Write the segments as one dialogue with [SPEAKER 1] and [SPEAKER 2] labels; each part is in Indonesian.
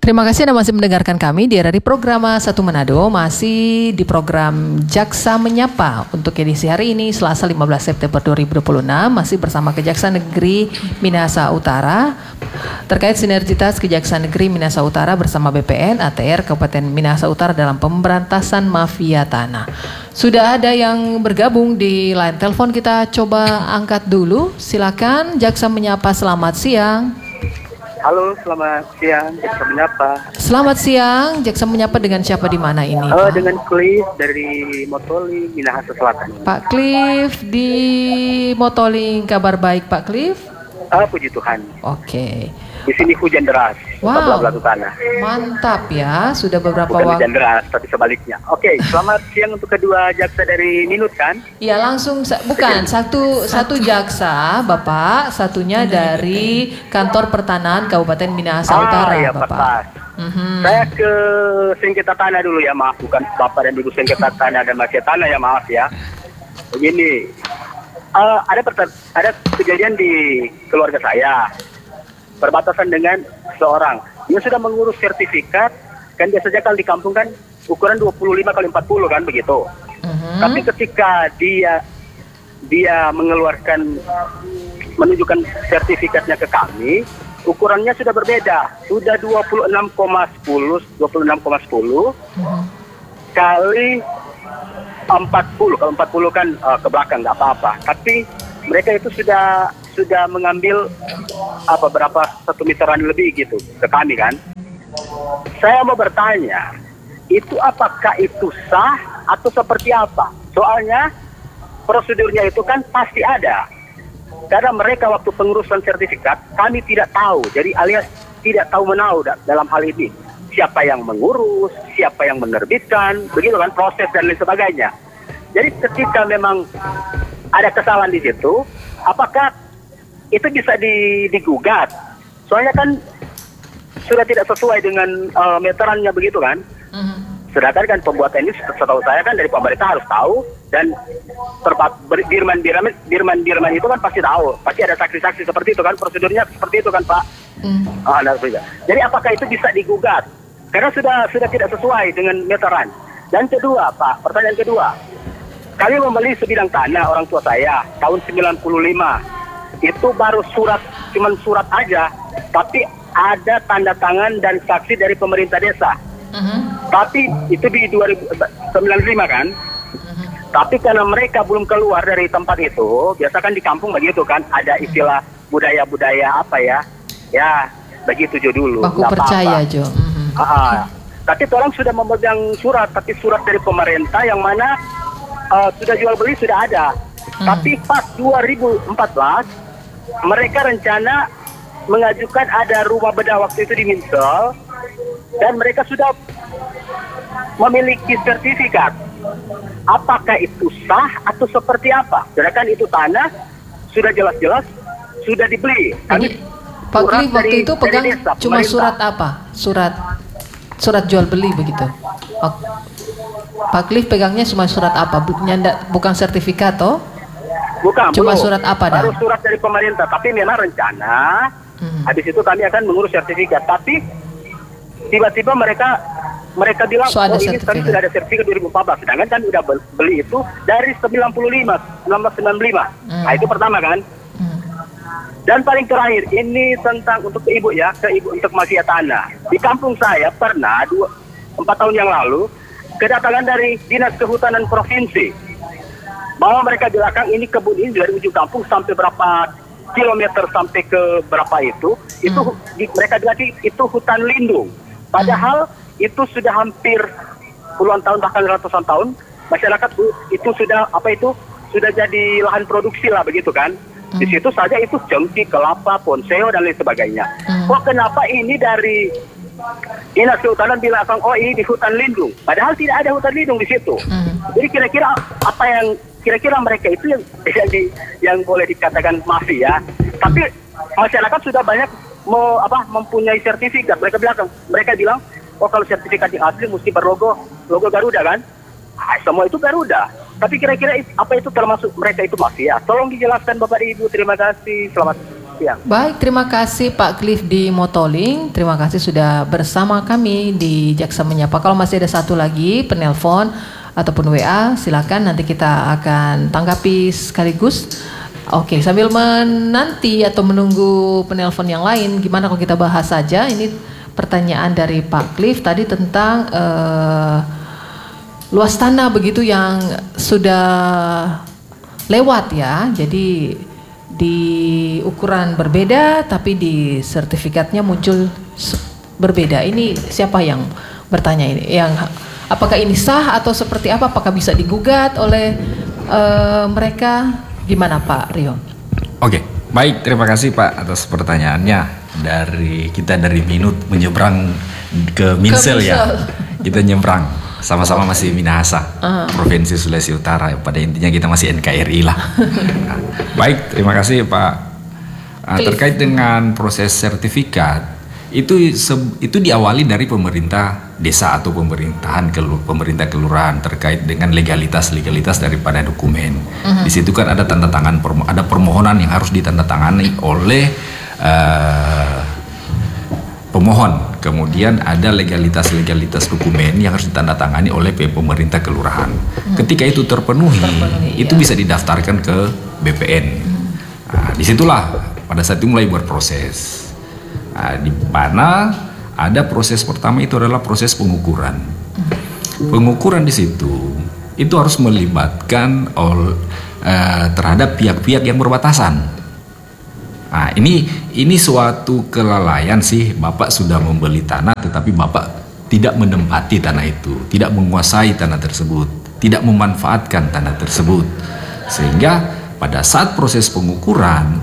[SPEAKER 1] Terima kasih Anda masih mendengarkan kami di RRI Programa 1 Manado, masih di program Jaksa Menyapa untuk edisi hari ini Selasa 15 September 2026, masih bersama Kejaksaan Negeri Minahasa Utara terkait sinergitas Kejaksaan Negeri Minahasa Utara bersama BPN ATR Kabupaten Minahasa Utara dalam pemberantasan mafia tanah. Sudah ada yang bergabung di line telepon, kita coba angkat dulu. Silakan Jaksa Menyapa, selamat siang.
[SPEAKER 2] Halo, selamat siang, Jaksa Menyapa.
[SPEAKER 1] Selamat siang, Jaksa Menyapa dengan siapa di mana ini? Pak?
[SPEAKER 2] Dengan Cliff dari Motoling, Minahasa Selatan.
[SPEAKER 1] Pak Cliff di Motoling, kabar baik Pak Cliff?
[SPEAKER 2] Puji Tuhan.
[SPEAKER 1] Oke.
[SPEAKER 2] Di sini hujan deras,
[SPEAKER 1] Wow,
[SPEAKER 2] batu tanah.
[SPEAKER 1] mantap ya, sudah beberapa
[SPEAKER 2] Bukan
[SPEAKER 1] waktu.
[SPEAKER 2] hujan deras, tapi sebaliknya. Oke, selamat siang untuk kedua jaksa dari Minut kan?
[SPEAKER 1] Iya langsung, bukan satu jaksa Bapak, satunya dari Kantor Pertanahan Kabupaten Minahasa Utara
[SPEAKER 2] Iya,
[SPEAKER 1] Bapak.
[SPEAKER 2] pas. Saya ke sengketa tanah dulu ya, maaf. Bukan Bapak dan Ibu sengketa tanah dan mafia tanah ya, maaf ya. Begini, ada kejadian di keluarga saya. Berbatasan dengan seorang dia sudah mengurus sertifikat, kan biasanya kalau di kampung kan ukuran 25 kali 40 kan begitu. Tapi ketika dia menunjukkan sertifikatnya ke kami, ukurannya sudah berbeda, sudah 26,10 kali 40. Kalau 40 kan ke belakang nggak apa-apa, tapi mereka itu sudah mengambil berapa 1 meteran lebih gitu ke kami kan. Saya mau bertanya, itu apakah itu sah atau seperti apa? Soalnya prosedurnya itu kan pasti ada. Karena mereka waktu pengurusan sertifikat kami tidak tahu, jadi alias tidak tahu menahu dalam hal ini. Siapa yang mengurus, siapa yang menerbitkan, begitu kan proses dan lain sebagainya. Jadi ketika memang ada kesalahan di situ, apakah itu bisa digugat? Soalnya kan sudah tidak sesuai dengan meterannya begitu kan. Sedangkan kan pembuatan ini setahu saya kan dari pemerintah harus tahu, dan Dirman itu kan pasti tahu, pasti ada saksi-saksi seperti itu kan, prosedurnya seperti itu kan Pak. Jadi apakah itu bisa digugat? Karena sudah tidak sesuai dengan meteran. Dan kedua Pak, pertanyaan kedua, kami membeli sebidang tanah orang tua saya tahun 95. Itu baru cuman surat aja, tapi ada tanda tangan dan saksi dari pemerintah desa. Tapi itu di 2095 kan. Tapi karena mereka belum keluar dari tempat itu, biasa kan di kampung begitu kan, ada istilah budaya-budaya apa ya, begitu Jo dulu.
[SPEAKER 1] Aku percaya Jo.
[SPEAKER 2] Tapi orang sudah memegang surat, tapi surat dari pemerintah yang mana sudah jual beli sudah ada. Tapi pas 2014 mereka rencana mengajukan ada rumah bedah waktu itu di Minsel, dan mereka sudah memiliki sertifikat. Apakah itu sah atau seperti apa? Sedangkan itu tanah sudah jelas-jelas sudah dibeli.
[SPEAKER 1] Jadi Pak Cliff waktu itu pegang desa, cuma pemerintah. Surat apa? Surat jual beli begitu. Pak Cliff pegangnya cuma surat apa? Bukan sertifikat toh?
[SPEAKER 2] Bukan,
[SPEAKER 1] cuma surat apa dah?
[SPEAKER 2] Baru surat dari pemerintah, tapi memang rencana habis itu kami akan mengurus sertifikat. Tapi tiba-tiba mereka bilang, ini kami sudah ada sertifikat 2014, sedangkan kami sudah beli itu dari 1995. Nah itu pertama kan. Dan paling terakhir, ini tentang untuk ibu ya, ke ibu untuk mafia tanah. Di kampung saya pernah 4 tahun yang lalu kedatangan dari Dinas Kehutanan Provinsi, bahwa mereka bilang ini kebun ini dari ujung kampung sampai berapa kilometer sampai ke berapa itu mereka bilang itu hutan lindung. Padahal itu sudah hampir puluhan tahun bahkan ratusan tahun masyarakat itu sudah sudah jadi lahan produksi lah begitu kan. Di situ saja itu jengki, kelapa, ponseo dan lain sebagainya. Kok kenapa ini dari Dinas Kehutanan bilang ini di hutan lindung, padahal tidak ada hutan lindung di situ. Jadi kira-kira apa yang kira-kira mereka itu yang boleh dikatakan mafia. Tapi masyarakat sudah banyak mempunyai sertifikat. Mereka bilang kalau sertifikat yang asli mesti berlogo Garuda kan. Semua itu Garuda. Tapi kira-kira apa itu termasuk mereka itu mafia? Tolong dijelaskan Bapak Ibu. Terima kasih. Selamat siang.
[SPEAKER 1] Baik, terima kasih Pak Cliff di Motoling. Terima kasih sudah bersama kami di Jaksa Menyapa. Kalau masih ada satu lagi penelpon ataupun WA, silakan nanti kita akan tanggapi sekaligus. Oke, sambil menanti atau menunggu penelpon yang lain, gimana kalau kita bahas saja ini pertanyaan dari Pak Cliff tadi tentang luas tanah begitu yang sudah lewat ya. Jadi di ukuran berbeda tapi di sertifikatnya muncul berbeda. Ini siapa yang bertanya ini? Yang apakah ini sah atau seperti apa? Apakah bisa digugat oleh mereka? Gimana Pak Rio?
[SPEAKER 3] Oke, baik, terima kasih Pak atas pertanyaannya. Dari Minut menyeberang ke Minsel ya. Kita nyebrang, sama-sama masih Minahasa, Provinsi Sulawesi Utara. Pada intinya kita masih NKRI lah. Nah, baik, terima kasih Pak. Terkait dengan proses sertifikat, itu diawali dari pemerintah desa atau pemerintah kelurahan terkait dengan legalitas daripada dokumen. Di situ kan ada tanda tangan, ada permohonan yang harus ditandatangani oleh pemohon. Kemudian ada legalitas dokumen yang harus ditandatangani oleh pemerintah kelurahan. Ketika itu terpenuhi itu bisa didaftarkan ke BPN. Nah, disitulah pada saat itu mulai berproses. Nah, di mana ada proses pertama itu adalah proses pengukuran. Pengukuran di situ itu harus melibatkan terhadap pihak-pihak yang berbatasan. Nah, ini suatu kelalaian sih, Bapak sudah membeli tanah tetapi Bapak tidak menempati tanah itu, tidak menguasai tanah tersebut, tidak memanfaatkan tanah tersebut. Sehingga pada saat proses pengukuran,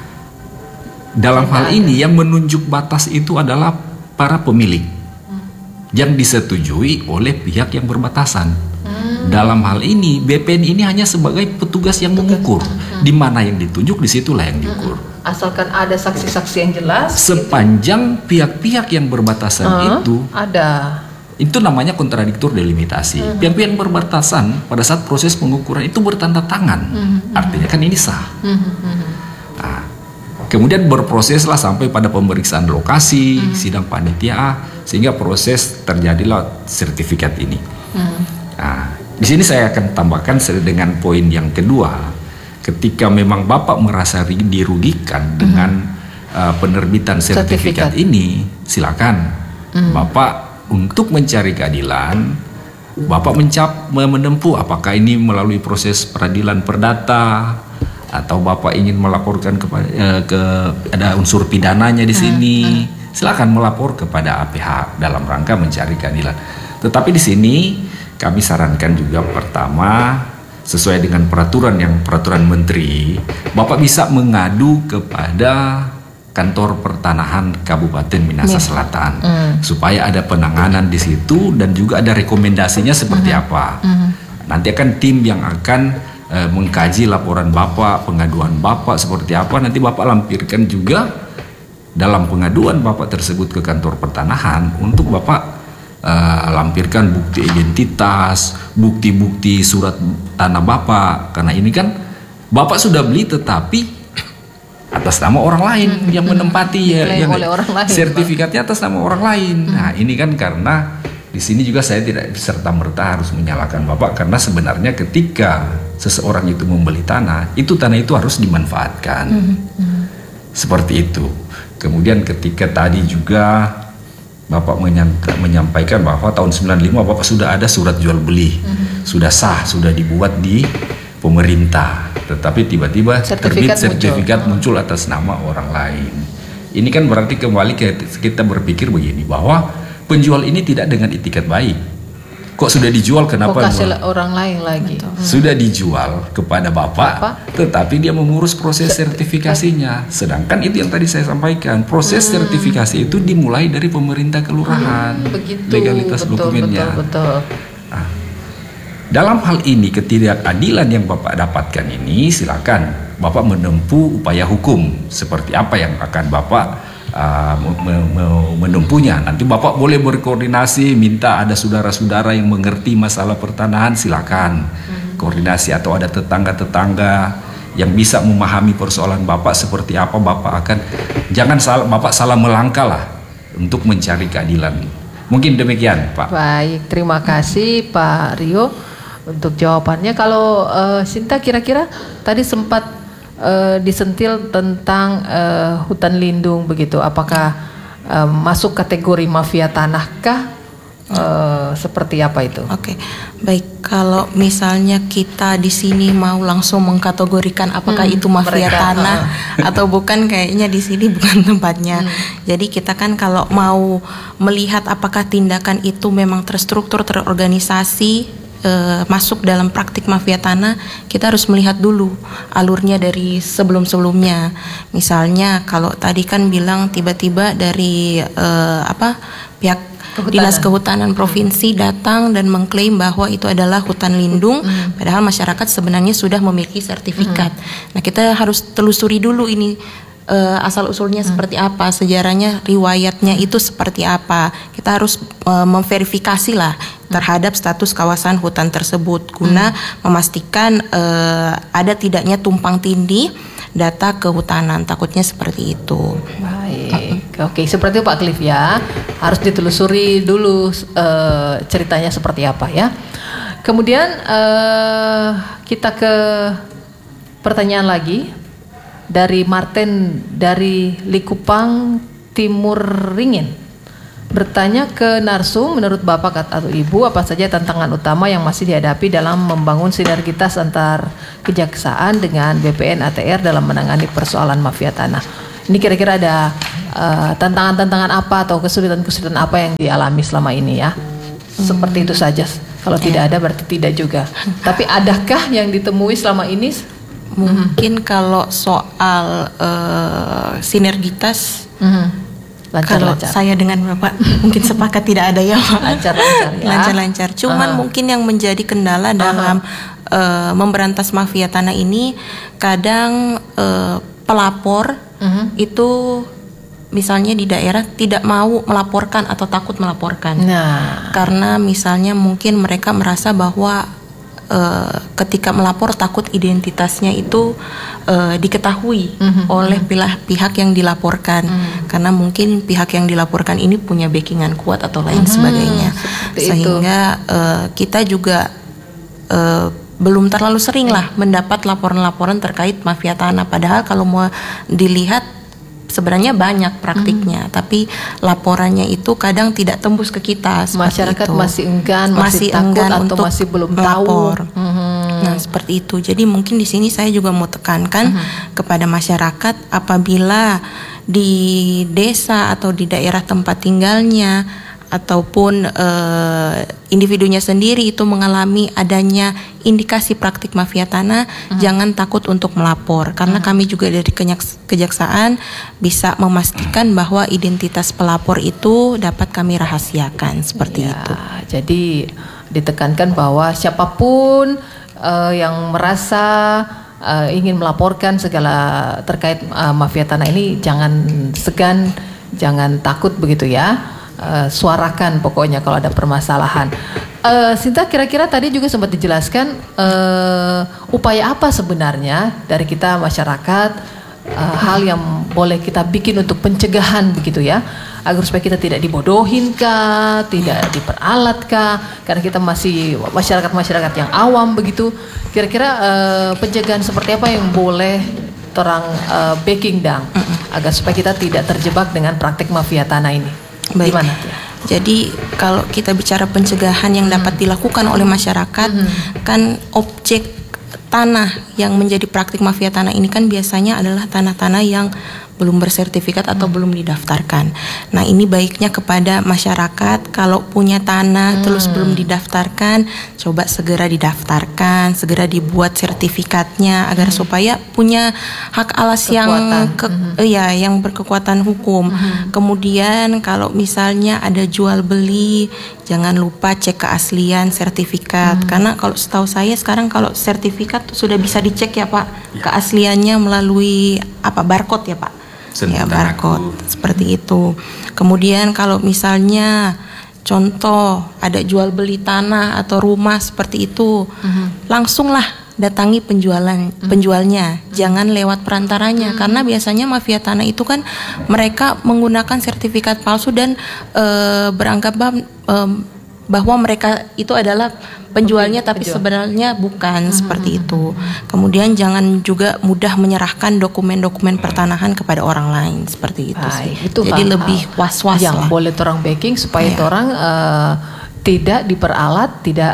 [SPEAKER 3] dalam hal ini yang menunjuk batas itu adalah para pemilik yang disetujui oleh pihak yang berbatasan. Dalam hal ini BPN ini hanya sebagai petugas yang mengukur. Di mana yang ditunjuk, disitulah yang diukur.
[SPEAKER 1] Asalkan ada saksi-saksi yang jelas.
[SPEAKER 3] Sepanjang pihak-pihak yang berbatasan itu
[SPEAKER 1] ada.
[SPEAKER 3] Itu namanya kontradiktor delimitasi. Pihak-pihak yang berbatasan pada saat proses pengukuran itu bertanda tangan. Artinya kan ini sah. Nah, kemudian berproseslah sampai pada pemeriksaan lokasi, sidang panitia, sehingga proses terjadilah sertifikat ini. Nah, di sini saya akan tambahkan dengan poin yang kedua. Ketika memang Bapak merasa dirugikan dengan penerbitan sertifikat ini, silakan Bapak untuk mencari keadilan. Bapak menempuh apakah ini melalui proses peradilan perdata atau Bapak ingin melaporkan ada unsur pidananya di sini. Silakan melapor kepada APH dalam rangka mencari keadilan. Tetapi di sini kami sarankan juga pertama, sesuai dengan peraturan menteri, Bapak bisa mengadu kepada kantor pertanahan Kabupaten Minahasa Selatan supaya ada penanganan di situ dan juga ada rekomendasinya seperti apa. Nanti akan tim yang akan mengkaji laporan Bapak, pengaduan Bapak seperti apa, nanti Bapak lampirkan juga dalam pengaduan Bapak tersebut ke kantor pertanahan untuk Bapak lampirkan bukti identitas, bukti-bukti surat tanah Bapak. Karena ini kan Bapak sudah beli tetapi atas nama orang lain yang menempati yang sertifikatnya atas nama orang lain. Nah, ini kan karena di sini juga saya tidak serta-merta harus menyalahkan Bapak, karena sebenarnya ketika seseorang itu membeli tanah itu harus dimanfaatkan. Seperti itu. Kemudian ketika tadi juga Bapak menyampaikan bahwa tahun 95 Bapak sudah ada surat jual beli, sudah sah, sudah dibuat di pemerintah, tetapi tiba-tiba terbit sertifikat muncul atas nama orang lain. Ini kan berarti kembali kita berpikir begini, bahwa penjual ini tidak dengan itikat baik. Kok sudah dijual, kenapa
[SPEAKER 1] orang lain lagi?
[SPEAKER 3] Sudah dijual kepada Bapak, tetapi dia mengurus proses sertifikasinya. Sedangkan itu yang tadi saya sampaikan, proses sertifikasi itu dimulai dari pemerintah kelurahan, legalitas dokumennya.
[SPEAKER 1] Betul.
[SPEAKER 3] Nah, dalam hal ini ketidakadilan yang Bapak dapatkan ini, silakan Bapak menempuh upaya hukum. Seperti apa yang akan Bapak menempuhnya. Nanti Bapak boleh berkoordinasi, minta ada saudara-saudara yang mengerti masalah pertanahan, silakan koordinasi, atau ada tetangga-tetangga yang bisa memahami persoalan Bapak seperti apa, Bapak salah melangkah lah untuk mencari keadilan. Mungkin demikian, Pak.
[SPEAKER 1] Baik, terima kasih Pak Rio untuk jawabannya. Kalau Sinta, kira-kira tadi sempat disentil tentang hutan lindung begitu. Apakah masuk kategori mafia tanahkah? Seperti apa itu?
[SPEAKER 4] Oke, baik. Kalau misalnya kita di sini mau langsung mengkategorikan apakah itu mafia tanah atau bukan, kayaknya di sini bukan tempatnya. Jadi kita kan kalau mau melihat apakah tindakan itu memang terstruktur, terorganisasi, masuk dalam praktik mafia tanah, kita harus melihat dulu alurnya dari sebelum-sebelumnya. Misalnya kalau tadi kan bilang tiba-tiba dari pihak Dinas Kehutanan Provinsi datang dan mengklaim bahwa itu adalah hutan lindung, padahal masyarakat sebenarnya sudah memiliki sertifikat. Nah, kita harus telusuri dulu ini asal usulnya seperti apa, sejarahnya, riwayatnya itu seperti apa. Kita harus memverifikasi lah terhadap status kawasan hutan tersebut guna memastikan ada tidaknya tumpang tindih data kehutanan, takutnya seperti itu.
[SPEAKER 1] Baik, oke, seperti itu Pak Cliff ya, harus ditelusuri dulu ceritanya seperti apa ya. Kemudian kita ke pertanyaan lagi dari Martin dari Likupang Timur Ringin. Bertanya ke narsum, menurut Bapak atau Ibu, apa saja tantangan utama yang masih dihadapi dalam membangun sinergitas antar kejaksaan dengan BPN ATR dalam menangani persoalan mafia tanah? Ini kira-kira ada tantangan-tantangan apa atau kesulitan-kesulitan apa yang dialami selama ini ya? Seperti itu saja. Kalau tidak ada berarti tidak juga. Tapi adakah yang ditemui selama ini?
[SPEAKER 4] Mungkin kalau soal sinergitas, lancar-lancar. Saya dengan Bapak mungkin sepakat tidak ada ya, Pak.
[SPEAKER 1] Lancar-lancar ya.
[SPEAKER 4] Lancar-lancar. Cuman mungkin yang menjadi kendala dalam memberantas mafia tanah ini, kadang pelapor itu misalnya di daerah tidak mau melaporkan atau takut melaporkan.
[SPEAKER 1] Nah,
[SPEAKER 4] karena misalnya mungkin mereka merasa bahwa ketika melapor takut identitasnya itu diketahui oleh pihak yang dilaporkan, karena mungkin pihak yang dilaporkan ini punya backingan kuat atau lain sebagainya, sehingga kita juga belum terlalu sering lah mendapat laporan-laporan terkait mafia tanah. Padahal kalau mau dilihat sebenarnya banyak praktiknya, tapi laporannya itu kadang tidak tembus ke kita.
[SPEAKER 1] Masyarakat
[SPEAKER 4] itu.
[SPEAKER 1] Masih enggan takut atau
[SPEAKER 4] untuk
[SPEAKER 1] masih belum
[SPEAKER 4] melapor.
[SPEAKER 1] tahu.
[SPEAKER 4] Nah, seperti itu. Jadi mungkin di sini saya juga mau tekankan kepada masyarakat, apabila di desa atau di daerah tempat tinggalnya ataupun individunya sendiri itu mengalami adanya indikasi praktik mafia tanah, jangan takut untuk melapor, karena kami juga dari kejaksaan bisa memastikan bahwa identitas pelapor itu dapat kami rahasiakan seperti itu.
[SPEAKER 1] Jadi ditekankan bahwa siapapun yang merasa ingin melaporkan segala terkait mafia tanah ini, jangan segan, jangan takut begitu ya. Suarakan pokoknya kalau ada permasalahan. Sinta, kira-kira tadi juga sempat dijelaskan upaya apa sebenarnya dari kita masyarakat, hal yang boleh kita bikin untuk pencegahan begitu ya, agar supaya kita tidak dibodohin kah, tidak diperalat kah, karena kita masih masyarakat yang awam begitu. Kira-kira pencegahan seperti apa yang boleh terang backing dang agar supaya kita tidak terjebak dengan praktik mafia tanah ini?
[SPEAKER 4] Baik. Gimana? Jadi kalau kita bicara pencegahan yang dapat dilakukan oleh masyarakat, kan objek tanah yang menjadi praktik mafia tanah ini kan biasanya adalah tanah-tanah yang belum bersertifikat atau belum didaftarkan. Nah, ini baiknya kepada masyarakat kalau punya tanah terus belum didaftarkan, coba segera didaftarkan, segera dibuat sertifikatnya agar supaya punya hak alas yang berkekuatan hukum. Kemudian kalau misalnya ada jual beli, jangan lupa cek keaslian sertifikat, karena kalau setahu saya sekarang kalau sertifikat sudah bisa dicek ya Pak, keasliannya melalui barcode ya Pak. Ya, barcode seperti itu. Kemudian kalau misalnya contoh ada jual beli tanah atau rumah seperti itu, langsunglah datangi penjualnya, jangan lewat perantaranya, karena biasanya mafia tanah itu kan mereka menggunakan sertifikat palsu dan beranggapan bahwa mereka itu adalah penjualnya, tapi sebenarnya bukan seperti itu. Kemudian jangan juga mudah menyerahkan dokumen-dokumen pertanahan kepada orang lain seperti itu sih.
[SPEAKER 1] Itu
[SPEAKER 4] jadi lebih was-was
[SPEAKER 1] yang
[SPEAKER 4] lah.
[SPEAKER 1] boleh orang backing supaya orang tidak diperalat, tidak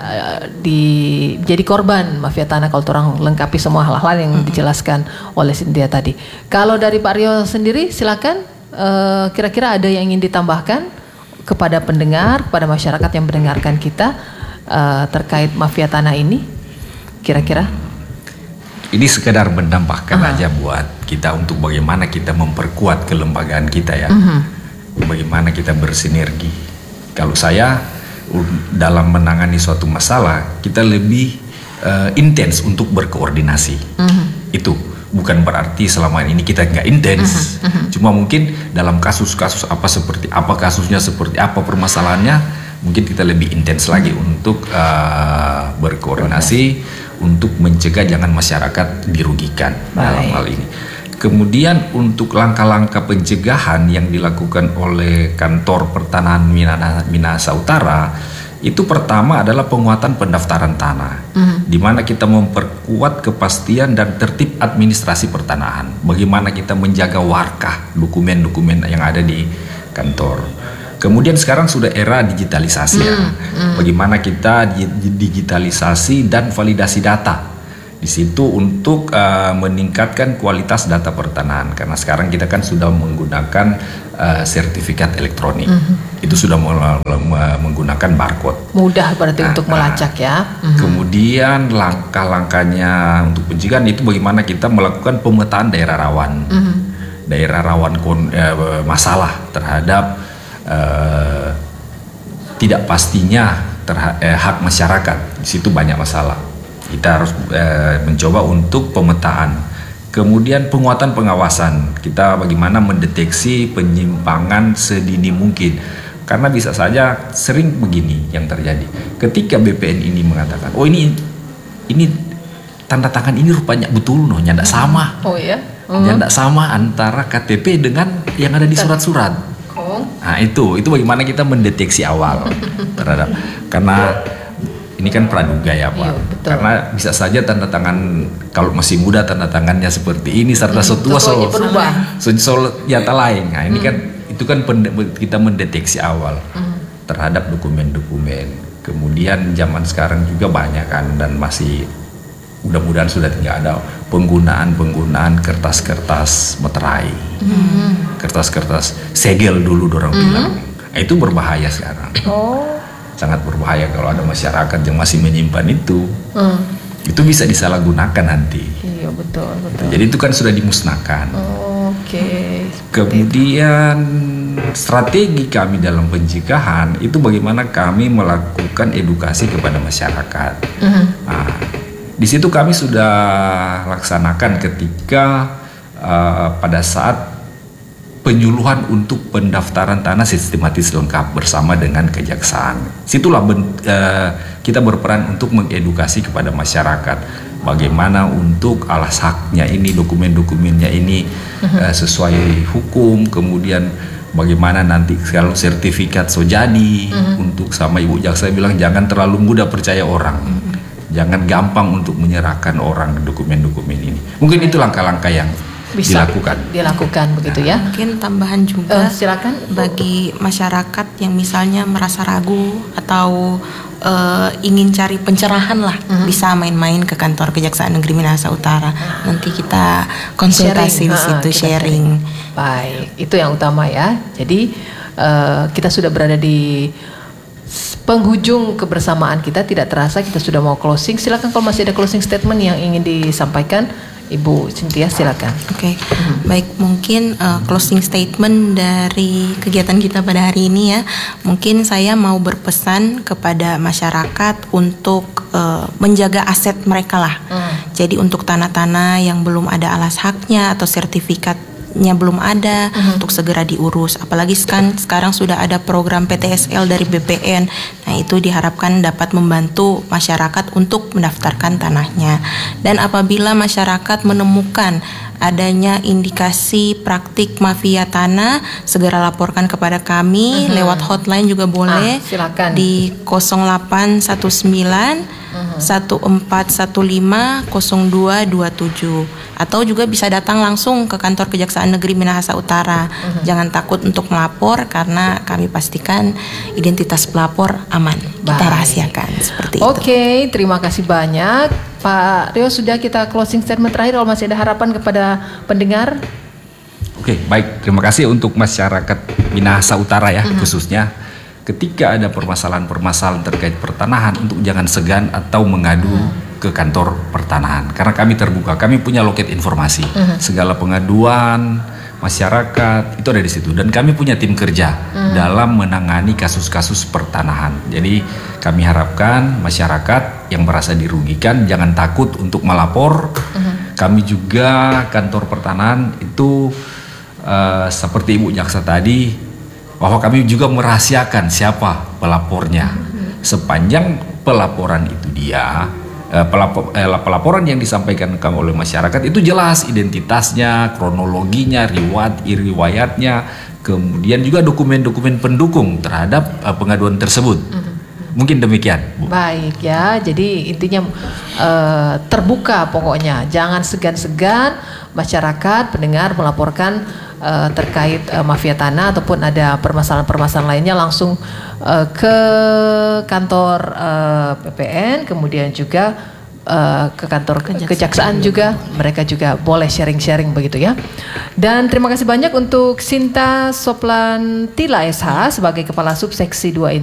[SPEAKER 1] jadi korban mafia tanah kalau orang lengkapi semua hal-hal yang dijelaskan oleh Cynthia tadi. Kalau dari Pak Rio sendiri silakan, kira-kira ada yang ingin ditambahkan kepada pendengar, kepada masyarakat yang mendengarkan kita terkait mafia tanah ini, kira-kira?
[SPEAKER 3] Ini sekedar menambahkan aja buat kita untuk bagaimana kita memperkuat kelembagaan kita ya, bagaimana kita bersinergi. Kalau saya dalam menangani suatu masalah, kita lebih intens untuk berkoordinasi. Itu bukan berarti selama ini kita nggak intens, cuma mungkin dalam kasus-kasus apa seperti apa kasusnya, seperti apa permasalahannya, mungkin kita lebih intens lagi untuk berkoordinasi untuk mencegah jangan masyarakat dirugikan dalam hal ini. Kemudian untuk langkah-langkah pencegahan yang dilakukan oleh Kantor Pertanahan Minahasa Utara, itu pertama adalah penguatan pendaftaran tanah, di mana kita memperkuat kepastian dan tertib administrasi pertanahan. Bagaimana kita menjaga warkah dokumen-dokumen yang ada di kantor. Kemudian sekarang sudah era digitalisasi ya. Bagaimana kita digitalisasi dan validasi data di situ untuk meningkatkan kualitas data pertanahan, karena sekarang kita kan sudah menggunakan sertifikat elektronik. Itu sudah menggunakan barcode.
[SPEAKER 1] Mudah berarti untuk melacak ya.
[SPEAKER 3] Kemudian langkah-langkahnya untuk pencegahan itu bagaimana kita melakukan pemetaan daerah rawan. Daerah rawan masalah terhadap tidak pastinya hak masyarakat. Di situ banyak masalah. Kita harus mencoba untuk pemetaan. Kemudian penguatan pengawasan. Kita bagaimana mendeteksi penyimpangan sedini mungkin. Karena bisa saja sering begini yang terjadi. Ketika BPN ini mengatakan, oh ini tanda tangan ini rupanya betul ndak sama.
[SPEAKER 1] Oh ya.
[SPEAKER 3] Ndak sama antara KTP dengan yang ada di surat-surat. Nah itu bagaimana kita mendeteksi awal terhadap, karena ini kan praduga ya Pak. Iya, karena bisa saja tanda tangan kalau masih muda tanda tangannya seperti ini, serta setua nyata lain. Nah ini kan itu kan kita mendeteksi awal terhadap dokumen-dokumen. Kemudian zaman sekarang juga banyak kan, dan masih mudah-mudahan sudah tidak ada penggunaan kertas-kertas meterai, kertas-kertas segel dulu orang bilang. Nah, itu berbahaya sekarang. Sangat berbahaya kalau ada masyarakat yang masih menyimpan itu. Itu bisa disalahgunakan nanti.
[SPEAKER 1] Iya betul.
[SPEAKER 3] Jadi itu kan sudah dimusnahkan.
[SPEAKER 1] Oke.
[SPEAKER 3] Kemudian strategi kami dalam pencegahan itu bagaimana kami melakukan edukasi kepada masyarakat. Nah, di situ kami sudah laksanakan ketika pada saat penyuluhan untuk pendaftaran tanah sistematis lengkap bersama dengan kejaksaan. Situlah kita berperan untuk mengedukasi kepada masyarakat bagaimana untuk alas haknya ini, dokumen-dokumennya ini sesuai hukum. Kemudian bagaimana nanti kalau sertifikat jadi untuk sama Ibu Jaksa bilang jangan terlalu mudah percaya orang. Jangan gampang untuk menyerahkan orang dokumen-dokumen ini. Mungkin itu langkah-langkah yang bisa dilakukan begitu ya.
[SPEAKER 4] Mungkin tambahan juga
[SPEAKER 1] silakan
[SPEAKER 4] bagi masyarakat yang misalnya merasa ragu atau ingin cari pencerahan lah, bisa main-main ke kantor Kejaksaan Negeri Minahasa Utara. Nanti kita konsultasi di situ, sharing.
[SPEAKER 1] Baik, itu yang utama ya. Jadi kita sudah berada di penghujung kebersamaan kita, tidak terasa kita sudah mau closing. Silakan kalau masih ada closing statement yang ingin disampaikan, Ibu Cynthia silakan.
[SPEAKER 4] Oke. Baik, mungkin closing statement dari kegiatan kita pada hari ini ya. Mungkin saya mau berpesan kepada masyarakat untuk menjaga aset mereka lah. Jadi untuk tanah-tanah yang belum ada alas haknya atau sertifikat PTS-nya belum ada, untuk segera diurus. Apalagi kan sekarang sudah ada program PTSL dari BPN. Nah, itu diharapkan dapat membantu masyarakat untuk mendaftarkan tanahnya. Dan apabila masyarakat menemukan adanya indikasi praktik mafia tanah, segera laporkan kepada kami lewat hotline juga boleh.
[SPEAKER 1] Silakan.
[SPEAKER 4] Di 0819 1415 0227, atau juga bisa datang langsung ke kantor Kejaksaan Negeri Minahasa Utara. Jangan takut untuk melapor karena kami pastikan identitas pelapor aman. Kita rahasiakan seperti itu.
[SPEAKER 1] Oke, terima kasih banyak Pak Rio. Sudah kita closing statement terakhir, kalau masih ada harapan kepada pendengar.
[SPEAKER 3] Oke, baik. Terima kasih untuk masyarakat Minahasa Utara ya, khususnya. Ketika ada permasalahan-permasalahan terkait pertanahan, untuk jangan segan atau mengadu ke kantor pertanahan, karena kami terbuka, kami punya loket informasi, segala pengaduan masyarakat itu ada di situ, dan kami punya tim kerja dalam menangani kasus-kasus pertanahan. Jadi kami harapkan masyarakat yang merasa dirugikan jangan takut untuk melapor. Kami juga kantor pertanahan itu seperti Ibu Jaksa tadi, bahwa kami juga merahasiakan siapa pelapornya. Sepanjang pelaporan itu pelaporan yang disampaikan oleh masyarakat itu jelas identitasnya, kronologinya, riwayatnya, kemudian juga dokumen-dokumen pendukung terhadap pengaduan tersebut. Mungkin demikian, Bu.
[SPEAKER 1] Baik ya, jadi intinya terbuka pokoknya, jangan segan-segan masyarakat pendengar melaporkan terkait mafia tanah ataupun ada permasalahan-permasalahan lainnya langsung ke kantor PPN, kemudian juga ke kantor kejaksaan juga, mereka juga boleh sharing-sharing begitu ya. Dan terima kasih banyak untuk Sinta Soplantila SH sebagai Kepala Subseksi 2